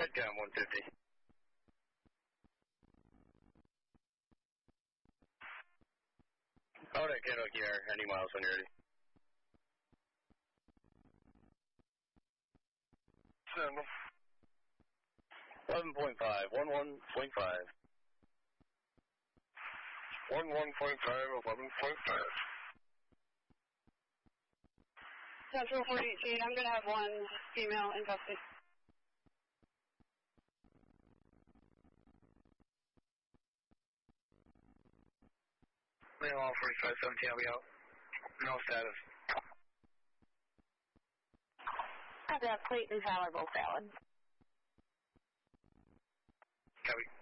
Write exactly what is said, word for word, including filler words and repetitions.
Headcount one fifty. Oh, that Ken Oak Air, any miles when you're ready. Seven. eleven point five, eleven point five. eleven point five, eleven point five. Central forty-eight G, I'm going to have one female in custody. Male all forty-five seventeen, I'll be out. No status. I've got Clayton Fowler, both valid. Copy.